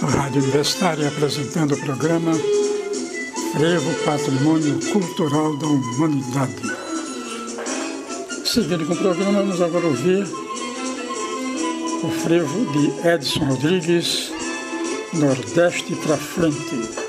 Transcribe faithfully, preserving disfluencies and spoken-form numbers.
Rádio Universitária apresentando o programa Frevo, Patrimônio Cultural da Humanidade. Seguindo com o programa, vamos agora ouvir o frevo de Edson Rodrigues, Nordeste pra Frente.